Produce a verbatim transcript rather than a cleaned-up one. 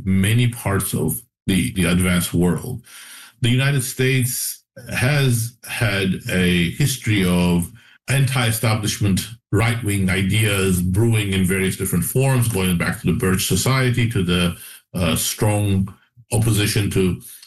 many parts of the, the advanced world. The United States has had a history of anti-establishment right-wing ideas brewing in various different forms, going back to the Birch Society, to the uh, strong opposition to